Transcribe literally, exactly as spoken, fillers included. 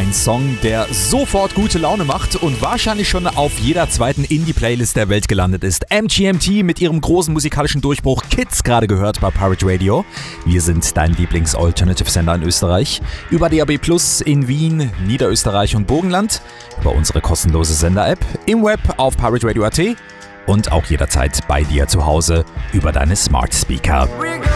Ein Song, der sofort gute Laune macht und wahrscheinlich schon auf jeder zweiten Indie-Playlist der Welt gelandet ist. M G M T mit ihrem großen musikalischen Durchbruch Kids gerade gehört bei Pirate Radio. Wir sind dein Lieblings-Alternative-Sender in Österreich. Über D A B Plus in Wien, Niederösterreich und Burgenland. Über unsere kostenlose Sender-App. Im Web auf pirate radio punkt a t. Und auch jederzeit bei dir zu Hause über deine Smart Speaker.